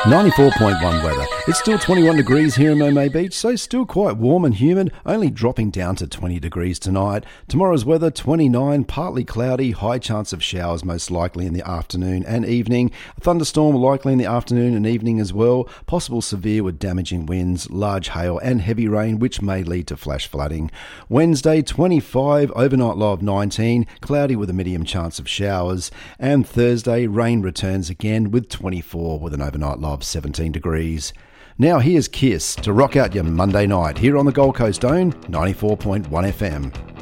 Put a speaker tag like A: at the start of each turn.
A: 94.1 weather. It's still 21 degrees here in Momo Beach, so still quite warm and humid, only dropping down to 20 degrees tonight. Tomorrow's weather, 29, partly cloudy, high chance of showers most likely in the afternoon and evening. A thunderstorm likely in the afternoon and evening as well. Possible severe with damaging winds, large hail and heavy rain, which may lead to flash flooding. Wednesday, 25, overnight low of 19, cloudy with a medium chance of showers. And Thursday, rain returns again with 24 with an overnight low of 17 degrees. Now here's Kiss to rock out your Monday night here on the Gold Coast Own 94.1 FM.